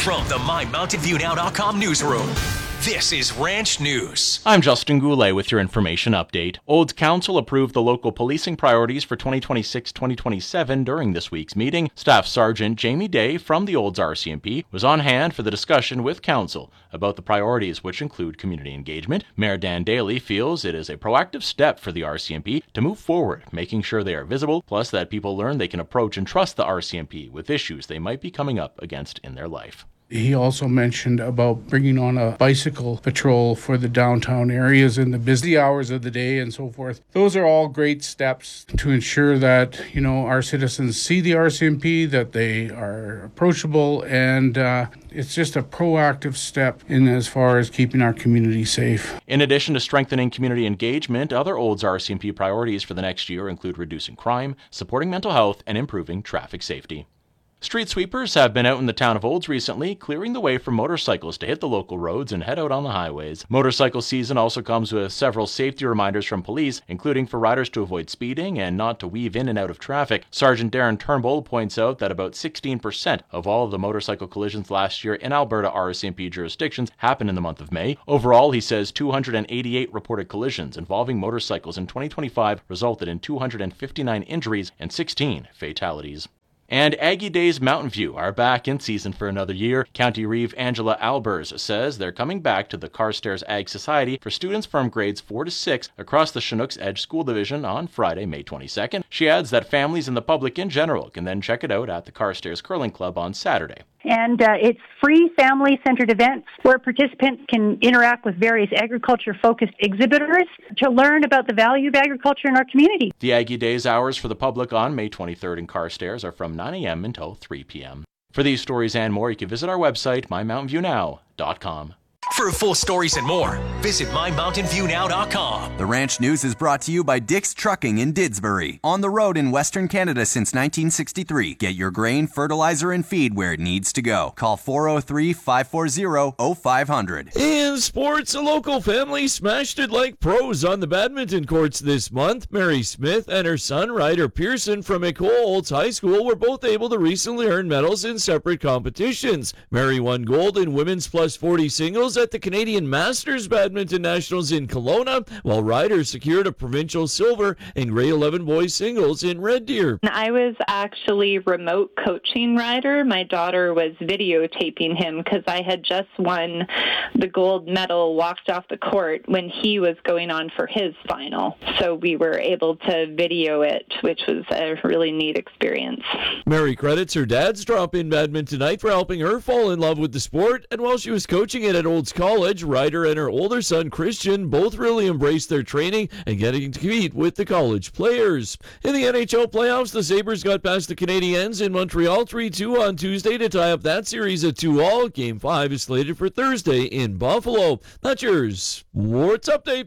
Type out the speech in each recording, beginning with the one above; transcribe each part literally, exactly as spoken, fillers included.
From the My Mountain View Now dot com newsroom, this is Ranch News. I'm Justin Goulet with your information update. Olds Council approved the local policing priorities for twenty twenty-six twenty twenty-seven during this week's meeting. Staff Sergeant Jamie Day from the Olds R C M P was on hand for the discussion with Council about the priorities, which include community engagement. Mayor Dan Daly feels it is a proactive step for the R C M P to move forward, making sure they are visible, plus that people learn they can approach and trust the R C M P with issues they might be coming up against in their life. He also mentioned about bringing on a bicycle patrol for the downtown areas in the busy hours of the day and so forth. Those are all great steps to ensure that, you know, our citizens see the R C M P, that they are approachable, and uh, it's just a proactive step in as far as keeping our community safe. In addition to strengthening community engagement, other Olds R C M P priorities for the next year include reducing crime, supporting mental health, and improving traffic safety. Street sweepers have been out in the town of Olds recently, clearing the way for motorcycles to hit the local roads and head out on the highways. Motorcycle season also comes with several safety reminders from police, including for riders to avoid speeding and not to weave in and out of traffic. Sergeant Darren Turnbull points out that about sixteen percent of all of the motorcycle collisions last year in Alberta R C M P jurisdictions happened in the month of May. Overall, he says two hundred eighty-eight reported collisions involving motorcycles in twenty twenty-five resulted in two hundred fifty-nine injuries and sixteen fatalities. And Aggie Days Mountain View are back in season for another year. County Reeve Angela Albers says they're coming back to the Carstairs Ag Society for students from grades four to six across the Chinook's Edge School Division on Friday, May twenty-second. She adds that families and the public in general can then check it out at the Carstairs Curling Club on Saturday. And uh, it's free family-centered events where participants can interact with various agriculture-focused exhibitors to learn about the value of agriculture in our community. The Aggie Days hours for the public on May twenty-third in Carstairs are from nine a.m. until three p.m. For these stories and more, you can visit our website, my mountain view now dot com. For full stories and more, visit my mountain view now dot com. The Ranch News is brought to you by Dick's Trucking in Didsbury. On the road in Western Canada since nineteen sixty-three. Get your grain, fertilizer, and feed where it needs to go. Call four oh three, five four zero, oh five hundred. In sports, a local family smashed it like pros on the badminton courts this month. Mary Smith and her son, Ryder Pearson from Ecole Olds High School, were both able to recently earn medals in separate competitions. Mary won gold in women's plus forty singles at the Canadian Masters Badminton Nationals in Kelowna, while Ryder secured a provincial silver in grade eleven boys singles in Red Deer. I was actually remote coaching Ryder. My daughter was videotaping him because I had just won the gold medal, walked off the court when he was going on for his final. So we were able to video it, which was a really neat experience. Mary credits her dad's drop-in badminton night for helping her fall in love with the sport, and while she was coaching it at Olds College, Ryder and her older son Christian both really embraced their training and getting to compete with the college players. In the N H L playoffs, the Sabres got past the Canadiens in Montreal three two on Tuesday to tie up that series at two all. Game five is slated for Thursday in Buffalo. That's your sports update.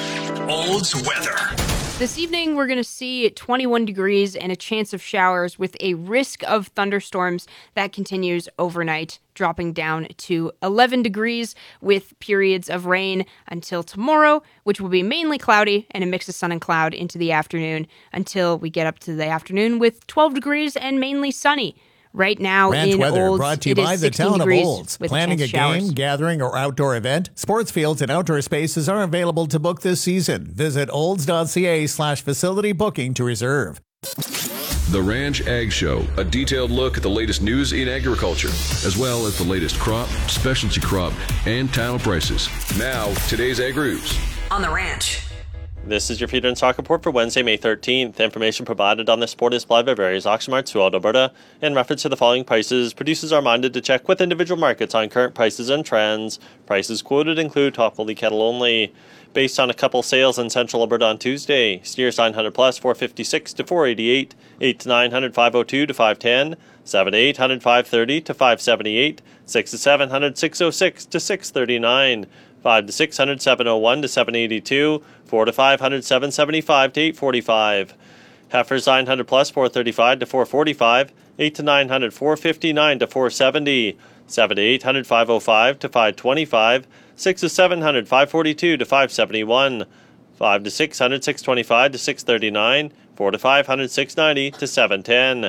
Olds weather. This evening, we're going to see twenty-one degrees and a chance of showers with a risk of thunderstorms that continues overnight, dropping down to eleven degrees with periods of rain until tomorrow, which will be mainly cloudy and a mix of sun and cloud into the afternoon until we get up to the afternoon with twelve degrees and mainly sunny. Right now Ranch in weather Olds, brought to you it is by the town of Olds. Planning a, a game, gathering, or outdoor event? Sports fields and outdoor spaces are available to book this season. Visit olds.ca slash facility booking to reserve. The Ranch Ag Show, a detailed look at the latest news in agriculture, as well as the latest crop, specialty crop, and tallow prices. Now, today's Ag News. On the Ranch. This is your feeder and stock report for Wednesday, May thirteenth. Information provided on this report is supplied by various auction marts throughout Alberta. In reference to the following prices, producers are minded to check with individual markets on current prices and trends. Prices quoted include top quality cattle only. Based on a couple sales in central Alberta on Tuesday, steers nine hundred plus four fifty-six to four eighty-eight, eight to nine hundred five oh two to five ten, seven to eight hundred five thirty to five seventy-eight, six to seven hundred six oh six to six thirty-nine. five to six hundred seven oh one to seven eighty-two, four to five hundred seven seventy-five to eight forty-five. Heifers nine hundred plus four thirty-five to four forty-five, eight to nine hundred four fifty-nine to four seventy, seven to eight hundred five oh five to five twenty-five, six to seven hundred five forty-two to five seventy-one, five to six hundred six twenty-five to six thirty-nine, four to five hundred six ninety to seven ten.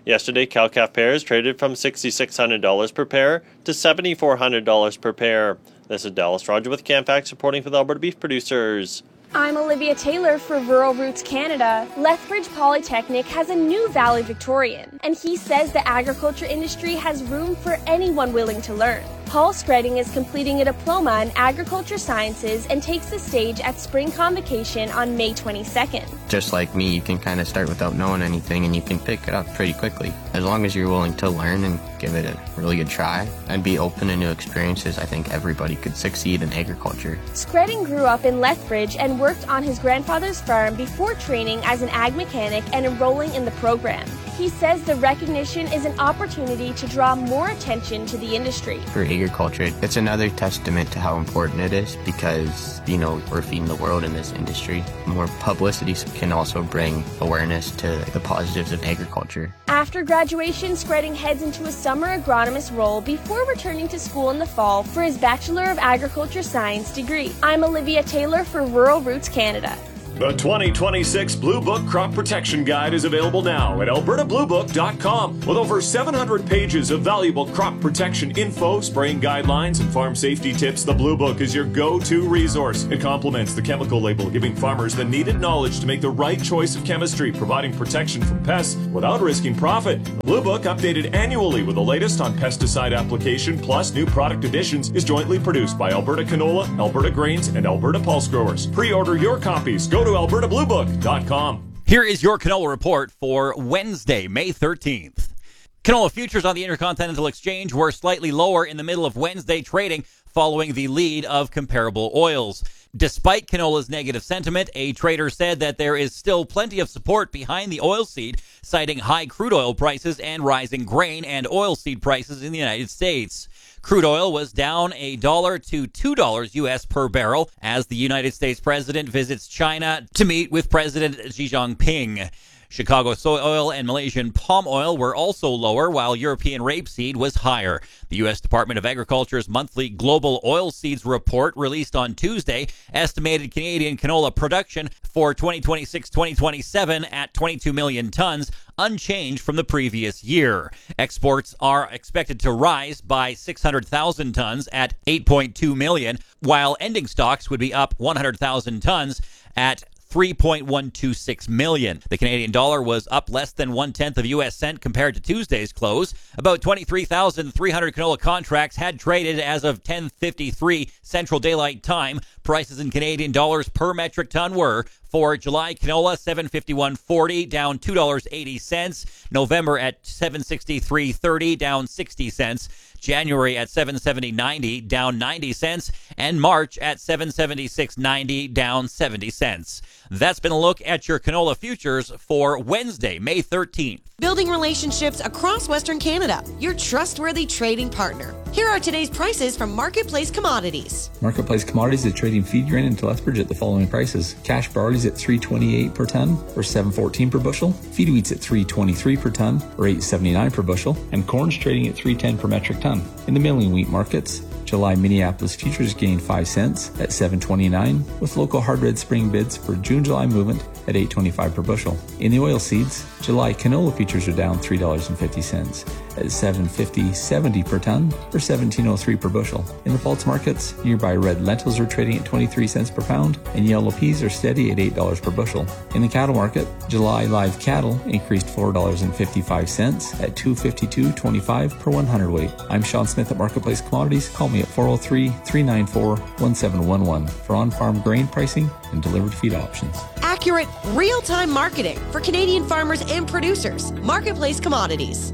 Yesterday, cow-calf pairs traded from six thousand six hundred dollars per pair to seven thousand four hundred dollars per pair. This is Dallas Roger with CanFax reporting for the Alberta Beef Producers. I'm Olivia Taylor for Rural Roots Canada. Lethbridge Polytechnic has a new valedictorian, and he says the agriculture industry has room for anyone willing to learn. Paul Skredding is completing a diploma in agriculture sciences and takes the stage at Spring Convocation on May twenty-second. Just like me, you can kind of start without knowing anything and you can pick it up pretty quickly. As long as you're willing to learn and give it a really good try and be open to new experiences, I think everybody could succeed in agriculture. Skredding grew up in Lethbridge and worked on his grandfather's farm before training as an ag mechanic and enrolling in the program. He says the recognition is an opportunity to draw more attention to the industry. For agriculture, it's another testament to how important it is because, you know, we're feeding the world in this industry. More publicity can also bring awareness to the positives of agriculture. After graduation, Skredding heads into a summer agronomist role before returning to school in the fall for his Bachelor of Agriculture Science degree. I'm Olivia Taylor for Rural Roots Canada. The twenty twenty-six Blue Book Crop Protection Guide is available now at alberta blue book dot com. With over seven hundred pages of valuable crop protection info, spraying guidelines, and farm safety tips, the Blue Book is your go-to resource. It complements the chemical label, giving farmers the needed knowledge to make the right choice of chemistry, providing protection from pests without risking profit. The Blue Book, updated annually with the latest on pesticide application plus new product additions, is jointly produced by Alberta Canola, Alberta Grains, and Alberta Pulse Growers. Pre-order your copies. Go to alberta blue book dot com. Here is your canola report for Wednesday, May thirteenth. Canola futures on the Intercontinental Exchange were slightly lower in the middle of Wednesday trading following the lead of comparable oils. Despite canola's negative sentiment, a trader said that there is still plenty of support behind the oilseed, citing high crude oil prices and rising grain and oilseed prices in the United States. Crude oil was down a dollar to two dollars U S per barrel as the United States president visits China to meet with President Xi Jinping. Chicago soy oil and Malaysian palm oil were also lower, while European rapeseed was higher. The U S Department of Agriculture's monthly global oilseeds report released on Tuesday estimated Canadian canola production for twenty twenty-six twenty twenty-seven at twenty-two million tons, unchanged from the previous year. Exports are expected to rise by six hundred thousand tons at eight point two million, while ending stocks would be up one hundred thousand tons at three point one two six million. The Canadian dollar was up less than one-tenth of U S cent compared to Tuesday's close. About twenty-three thousand three hundred canola contracts had traded as of ten fifty-three Central Daylight Time. Prices in Canadian dollars per metric ton were: for July canola, seven fifty-one forty, down two dollars and eighty cents. November at seven sixty-three thirty, down sixty cents. January at seven seventy ninety, down ninety cents. And March at seven seventy-six ninety, down seventy cents. That's been a look at your canola futures for Wednesday, May thirteenth. Building relationships across Western Canada, your trustworthy trading partner. Here are today's prices from Marketplace Commodities. Marketplace Commodities is trading feed grain into Lethbridge at the following prices. Cash barley's at three twenty-eight per ton, or seven fourteen per bushel. Feed wheat's at three twenty-three per ton, or eight seventy-nine per bushel. And corn's trading at three ten per metric ton. In the milling wheat markets, July Minneapolis futures gained five cents at seven twenty-nine, with local hard red spring bids for June-July movement at eight twenty-five per bushel. In the oil seeds, July canola futures are down three dollars and fifty cents at seven fifty seventy per ton, or seventeen oh three per bushel. In the false markets, nearby red lentils are trading at twenty-three cents per pound, and yellow peas are steady at eight dollars per bushel. In the cattle market, July live cattle increased four dollars and fifty-five cents at two fifty-two twenty-five per one hundred weight. I'm Sean Smith at Marketplace Commodities. Call me at four oh three, three nine four, one seven one one for on-farm grain pricing and delivered feed options. Accurate, real-time marketing for Canadian farmers and producers. Marketplace Commodities.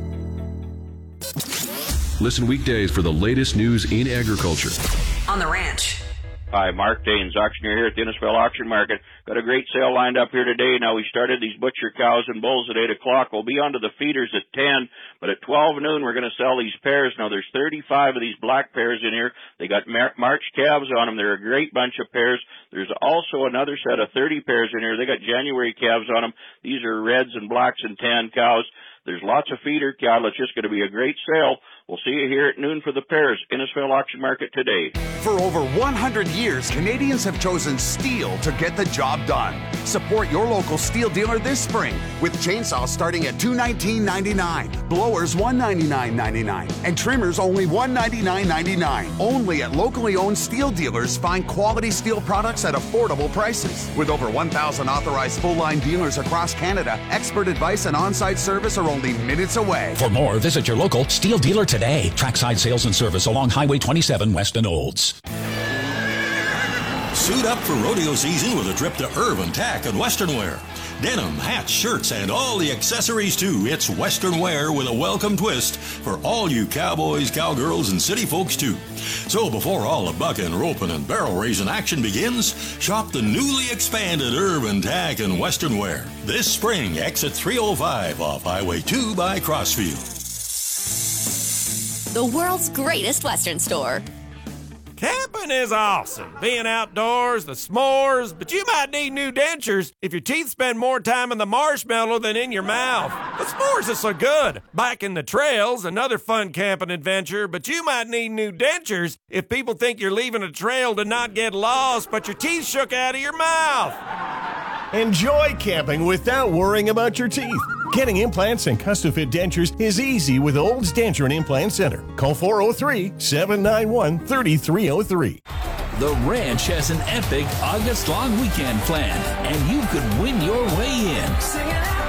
Listen weekdays for the latest news in agriculture. On the Ranch. Hi, Mark Daines, auctioneer here at the Innisfil Auction Market. Got a great sale lined up here today. Now, we started these butcher cows and bulls at eight o'clock. We'll be on to the feeders at ten, but at twelve noon, we're going to sell these pairs. Now, there's thirty-five of these black pairs in here. They got Mar- March calves on them. They're a great bunch of pairs. There's also another set of thirty pairs in here. They got January calves on them. These are reds and blacks and tan cows. There's lots of feeder cattle. It's just going to be a great sale. We'll see you here at noon for the pairs. Innisfail Auction Market today. For over one hundred years, Canadians have chosen steel to get the job done. Support your local steel dealer this spring with chainsaws starting at two hundred nineteen dollars and ninety-nine cents, blowers one hundred ninety-nine dollars and ninety-nine cents, and trimmers only one hundred ninety-nine dollars and ninety-nine cents. Only at locally owned steel dealers find quality steel products at affordable prices. With over one thousand authorized full-line dealers across Canada, expert advice and on-site service are only minutes away. For more, visit your local steel dealer today. Trackside Sales and Service along Highway twenty-seven west in Olds. Suit up for rodeo season with a trip to Urban Tack and Western Wear. Denim, hats, shirts, and all the accessories too. It's Western Wear with a welcome twist for all you cowboys, cowgirls, and city folks too. So before all the bucking, roping, and barrel raising action begins, shop the newly expanded Urban Tack and Western Wear this spring. Exit three oh five off Highway two by Crossfield. The world's greatest Western store. Camping is awesome. Being outdoors, the s'mores, but you might need new dentures if your teeth spend more time in the marshmallow than in your mouth. The s'mores are so good. Biking the trails, another fun camping adventure, but you might need new dentures if people think you're leaving a trail to not get lost, but your teeth shook out of your mouth. Enjoy camping without worrying about your teeth. Getting implants and custom-fit dentures is easy with Olds Denture and Implant Center. Call four oh three, seven nine one, three three oh three. The Ranch has an epic August-long weekend planned, and you could win your way in.